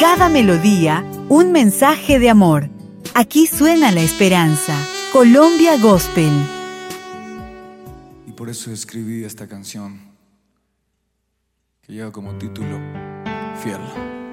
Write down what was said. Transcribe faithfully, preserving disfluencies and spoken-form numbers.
cada melodía, un mensaje de amor. Aquí suena la esperanza. Colombia Gospel. Y por eso escribí esta canción, que lleva como título Fiel.